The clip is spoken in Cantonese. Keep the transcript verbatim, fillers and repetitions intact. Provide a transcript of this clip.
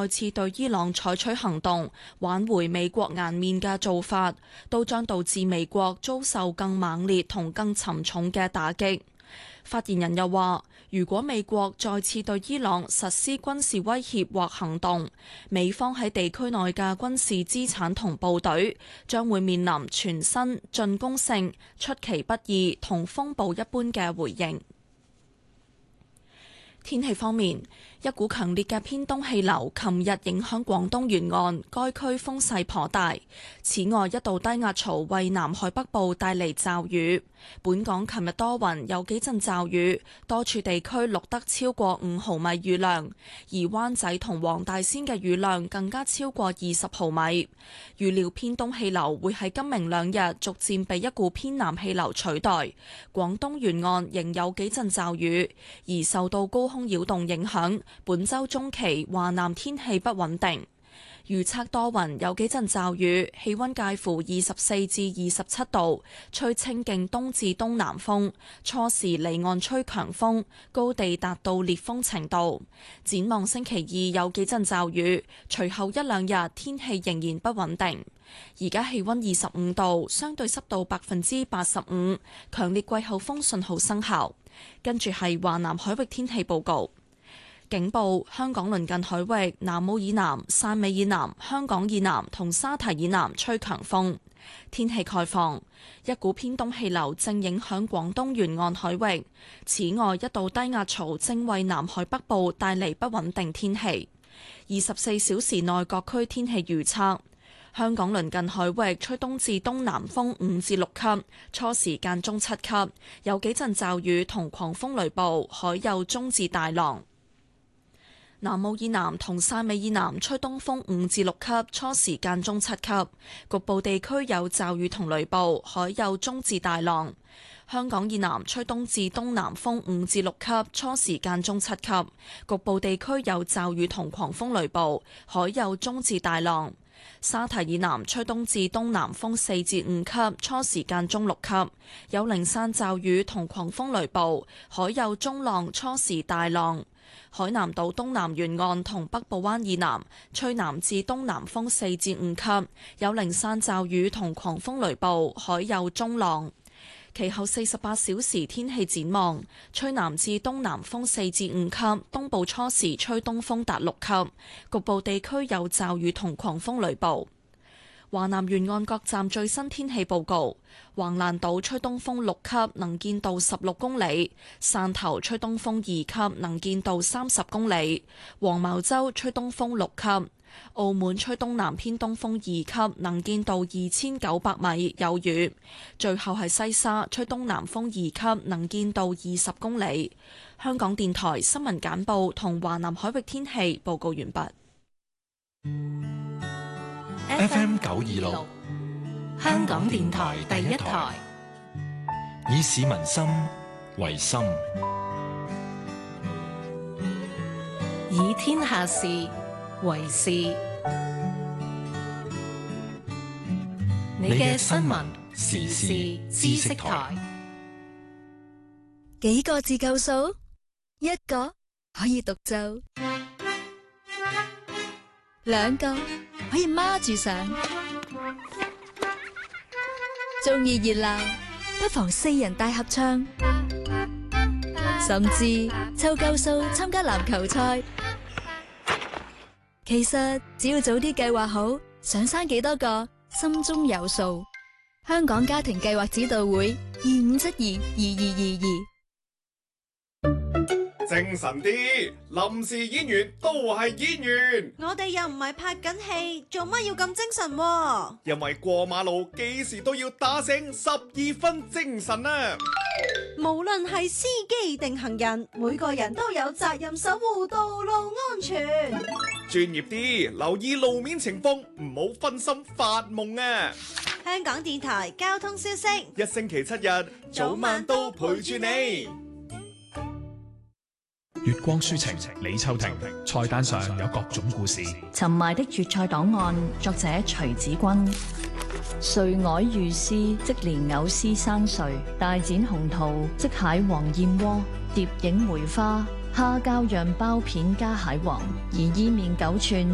再次對伊朗採取行動，挽回美國顏面嘅做法，都將導致美國遭受更猛烈同更沉重嘅打擊。發言人又話，如果美國再次對伊朗實施軍事威脅或行動，美方喺地區內嘅軍事資產同部隊將會面臨全新進攻性、出其不意同風暴一般嘅回應。天氣方面，一股強烈嘅偏東氣流琴日影響廣東沿岸，該區風勢頗大。此外，一道低壓槽為南海北部帶嚟驟雨。本港琴日多雲，有幾陣驟雨，多處地區錄得超過五毫米雨量，而灣仔同黃大仙嘅雨量更加超過二十毫米。預料偏東氣流會喺今明兩日逐漸被一股偏南氣流取代，廣東沿岸仍有幾陣驟雨，而受到高空擾動影響，本週中期華南天氣不穩定。預測多雲，有幾陣驟雨，氣溫介乎二十四至二十七度，吹清勁東至東南風，初時離岸吹強風，高地達到烈風程度。展望星期二有幾陣驟雨，隨後一兩日天氣仍然不穩定。而家氣溫二十五度，相對濕度百分之八十五，強烈季候風信號生效。跟住係華南海域天氣報告。警報：香港鄰近海域、南澳以南、汕尾以南、香港以南同沙堤以南吹強風。天氣概況：一股偏東氣流正影響廣東沿岸海域，此外一道低壓槽正為南海北部帶嚟不穩定天氣。二十四小時內各區天氣預測：香港鄰近海域吹東至東南風五至六級，初時間中七級，有幾陣驟雨同狂風雷暴，海有中至大浪。南澳以南同汕尾以南吹東風五至六級，初時間中七級，局部地區有驟雨同雷暴，海有中至大浪。香港以南吹東至東南風五至六級，初時間中七級，局部地區有驟雨同狂風雷暴，海有中至大浪。沙堤以南吹東至東南風四至五級，初時間中六級，有零散驟雨同狂風雷暴，海有中浪，初時大浪。海南島東南沿岸同北部灣以南吹南至東南風四至五級，有零散驟雨同狂風雷暴，海有中浪。其後四十八小時天氣展望：吹南至東南風四至五級，東部初時吹東風達六級，局部地區有驟雨同狂風雷暴。華南沿岸各站最新天氣報告：橫瀾島吹東風六級，能見度十六公里；汕頭吹東風二級，能見度三十公里；黃茅洲吹東風六級；澳門吹東南偏東風二級，能見度二千九百米，有雨。最後係西沙吹東南風二級，能見度二十公里。香港電台新聞簡報同華南海域天氣報告完畢。 F M 九二六，香港電台第一台，以市民心為心， 以天下事為事。你嘅新聞時事知識台， 幾個字夠數？一個可以獨奏，兩個可以孖住上，中意熱鬧不妨四人大合唱，甚至湊夠數參加籃球賽。其實只要早啲計劃好想生幾多個，心中有數。香港家庭計劃指導會二五七二二二二二。 精神啲，臨時演員都係演員。 我哋又唔係拍緊戲，做乜要咁精神啊？ 因為過馬路幾時都要打醒十二分精神啊！ 無論係司機定行人，每個人都有責任守護道路安全。 專業啲，留意路面情況，唔好分心發夢啊！ 香港電台交通消息， 一星期七日，早晚都陪住你。 月光書情，李秋婷。菜單上有各種故事。 尋埋的粵菜檔案，作者徐子君。碎藹遇絲，即蓮藕絲生碎；大展鴻圖，即蟹黃燕窩；蝶影梅花，蝦膠釀包片加蟹黃；而意麵九寸。